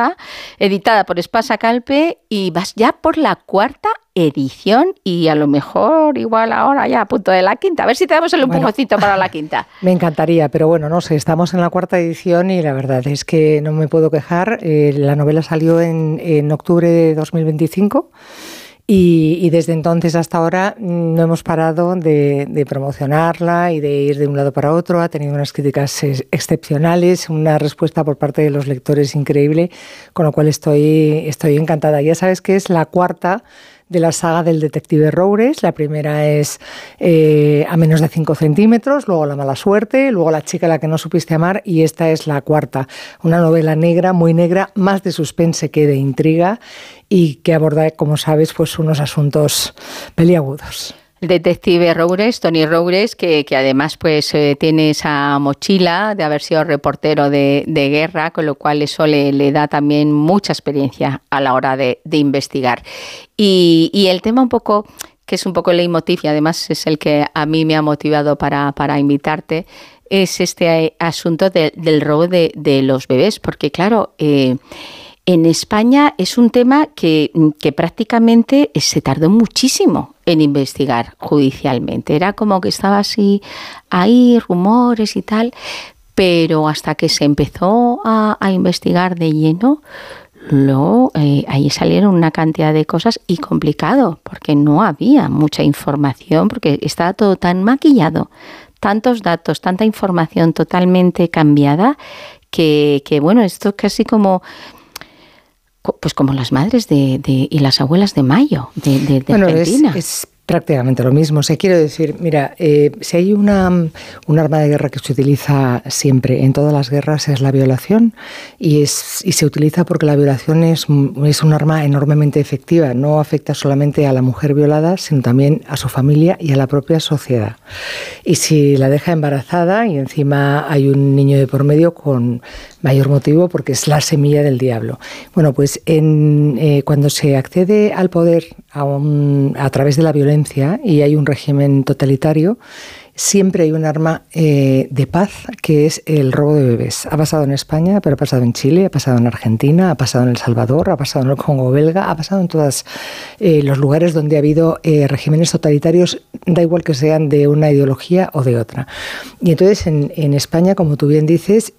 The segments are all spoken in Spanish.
Europa, editada por Espasa Calpe, y vas ya por la 4ª edición y a lo mejor igual ahora ya a punto de la 5ª. A ver si te damos el empujoncito para la 5ª. Me encantaría, pero bueno, no sé, estamos en la 4ª edición y la verdad es que no me puedo quejar. La novela salió en octubre de 2025. Y desde entonces hasta ahora no hemos parado de promocionarla y de ir de un lado para otro. Ha tenido unas críticas excepcionales, una respuesta por parte de los lectores increíble, con lo cual estoy encantada. Ya sabes que es la 4ª de la saga del detective Roures. La primera es A menos de 5 centímetros, luego La mala suerte, luego La chica a la que no supiste amar, y esta es la 4ª. Una novela negra, muy negra, más de suspense que de intriga, y que aborda, como sabes, pues unos asuntos peliagudos. El detective Roures, Tony Roures, que además pues tiene esa mochila de haber sido reportero de guerra, con lo cual eso le da también mucha experiencia a la hora de investigar. Y el tema un poco, que es un poco el leitmotiv, y además es el que a mí me ha motivado para invitarte, es este asunto del robo de los bebés, porque claro, en España es un tema que prácticamente se tardó muchísimo en investigar judicialmente. Era como que estaba así, ahí rumores y tal, pero hasta que se empezó a investigar de lleno, luego ahí salieron una cantidad de cosas y complicado, porque no había mucha información, porque estaba todo tan maquillado, tantos datos, tanta información totalmente cambiada, que bueno, esto casi como... Pues como las madres y las abuelas de Mayo, de Argentina. Es prácticamente lo mismo. Quiero decir, mira, si hay un arma de guerra que se utiliza siempre en todas las guerras es la violación, y se utiliza porque la violación es un arma enormemente efectiva. No afecta solamente a la mujer violada, sino también a su familia y a la propia sociedad. Y si la deja embarazada y encima hay un niño de por medio, con mayor motivo, porque es la semilla del diablo. Bueno, pues cuando se accede al poder a través de la violencia y hay un régimen totalitario, siempre hay un arma de paz, que es el robo de bebés. Ha pasado en España, pero ha pasado en Chile, ha pasado en Argentina, ha pasado en El Salvador, ha pasado en el Congo belga, ha pasado en todos los lugares donde ha habido regímenes totalitarios, da igual que sean de una ideología o de otra. Y entonces en España, como tú bien dices,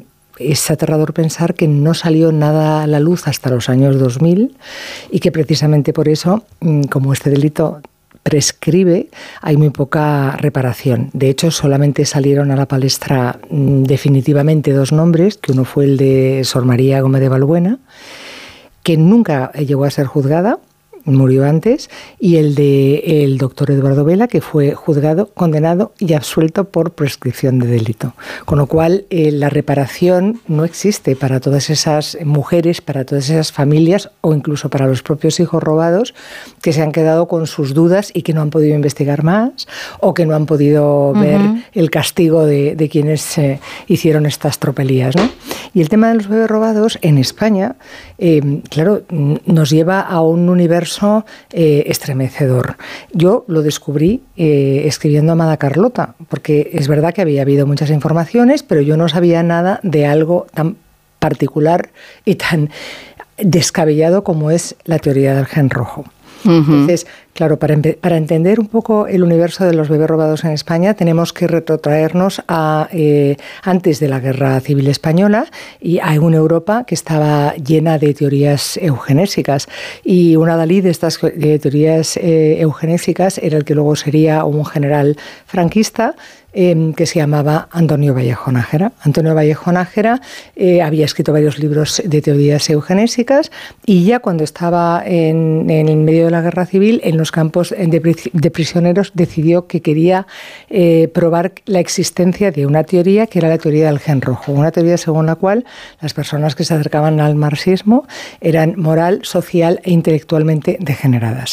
es aterrador pensar que no salió nada a la luz hasta los años 2000 y que precisamente por eso, como este delito prescribe, hay muy poca reparación. De hecho, solamente salieron a la palestra definitivamente 2 nombres, que uno fue el de Sor María Gómez de Balbuena, que nunca llegó a ser juzgada, murió antes, y el de el doctor Eduardo Vela, que fue juzgado, condenado y absuelto por prescripción de delito. Con lo cual, la reparación no existe para todas esas mujeres, para todas esas familias, o incluso para los propios hijos robados, que se han quedado con sus dudas y que no han podido investigar más, o que no han podido ver el castigo de quienes hicieron estas tropelías, ¿no? Y el tema de los bebés robados en España, claro, nos lleva a un universo estremecedor. Yo lo descubrí escribiendo Amada Carlota, porque es verdad que había habido muchas informaciones, pero yo no sabía nada de algo tan particular y tan descabellado como es la teoría del gen rojo. Entonces, claro, para entender un poco el universo de los bebés robados en España, tenemos que retrotraernos a antes de la Guerra Civil Española y a una Europa que estaba llena de teorías eugenésicas. Y un adalid de estas teorías eugenésicas era el que luego sería un general franquista, que se llamaba Antonio Vallejo Nájera. Antonio Vallejo Nájera había escrito varios libros de teorías eugenésicas, y ya cuando estaba en el medio de la Guerra Civil, en los campos de prisioneros, decidió que quería probar la existencia de una teoría que era la teoría del gen rojo, una teoría según la cual las personas que se acercaban al marxismo eran moral, social e intelectualmente degeneradas.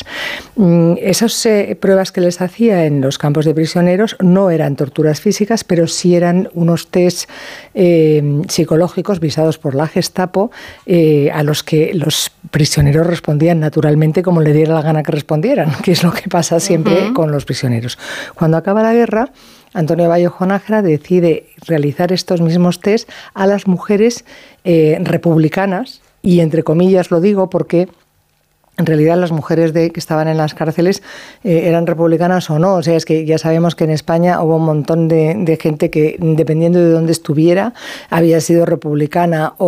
Esas pruebas que les hacía en los campos de prisioneros no eran torturas físicas, pero sí eran unos test psicológicos visados por la Gestapo, a los que los prisioneros respondían naturalmente como le diera la gana que respondieran, que es lo que pasa siempre con los prisioneros. Cuando acaba la guerra, Antonio Vallejo Nájera decide realizar estos mismos test a las mujeres republicanas Y entre comillas lo digo porque en realidad las mujeres que estaban en las cárceles eran republicanas o no. O sea, es que ya sabemos que en España hubo un montón de gente que, dependiendo de dónde estuviera, había sido republicana